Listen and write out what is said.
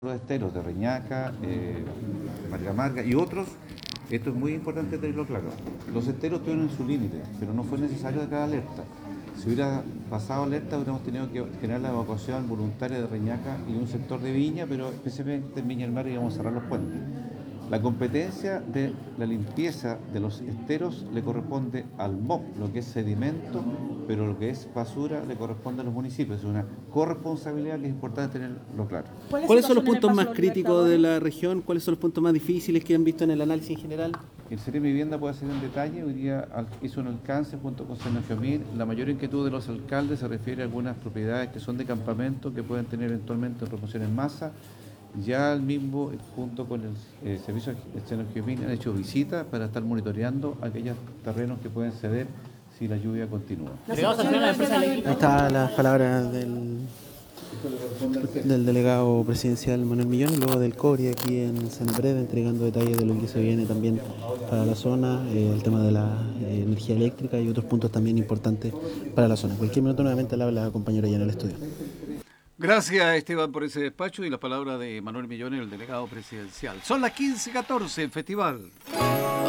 los esteros de Reñaca, Marga Marga y otros. Esto es muy importante tenerlo claro. Los esteros tuvieron su límite, pero no fue necesario declarar alerta. Si hubiera pasado alerta, hubiéramos tenido que generar la evacuación voluntaria de Reñaca y de un sector de Viña, pero especialmente en Viña del Mar íbamos a cerrar los puentes. La competencia de la limpieza de los esteros le corresponde al MOP, lo que es sedimento, pero lo que es basura le corresponde a los municipios. Es una corresponsabilidad que es importante tenerlo claro. ¿Cuáles son los puntos más críticos de la región? ¿Cuáles son los puntos más difíciles que han visto en el análisis en general? El Ceremi Vivienda puede hacer en detalle. Hoy día hizo un alcance junto con Senafjamil. La mayor inquietud de los alcaldes se refiere a algunas propiedades que son de campamento que pueden tener eventualmente promoción en masa. Ya el mismo, junto con el servicio de Senafjamil, han hecho visitas para estar monitoreando aquellos terrenos que pueden ceder si la lluvia continúa. Ahí están las palabras del delegado presidencial Manuel Millón, luego del CORI aquí en Senapred, entregando detalles de lo que se viene también para la zona, el tema de la energía eléctrica y otros puntos también importantes para la zona. Cualquier minuto nuevamente le habla la compañera ya en el estudio. Gracias, Esteban, por ese despacho y la palabra de Manuel Millón, el delegado presidencial. Son las 15:14, el festival.